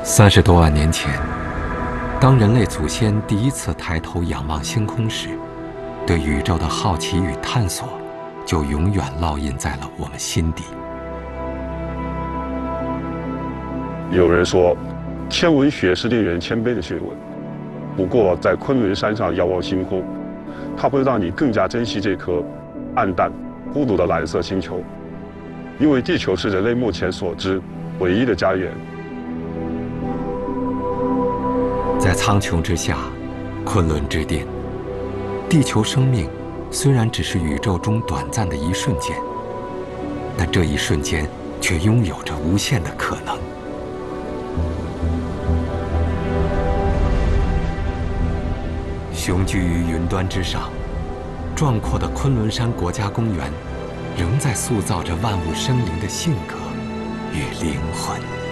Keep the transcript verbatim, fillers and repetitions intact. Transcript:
三十多万年前，当人类祖先第一次抬头仰望星空时，对宇宙的好奇与探索，就永远烙印在了我们心底。 有人说，天文学是令人谦卑的学问。不过，在昆仑山上遥望星空，它会让你更加珍惜这颗暗淡、孤独的蓝色星球，因为地球是人类目前所知唯一的家园。 在苍穹之下，昆仑之巅，地球生命虽然只是宇宙中短暂的一瞬间，但这一瞬间却拥有着无限的可能。雄踞于云端之上，壮阔的昆仑山国家公园，仍在塑造着万物生灵的性格与灵魂。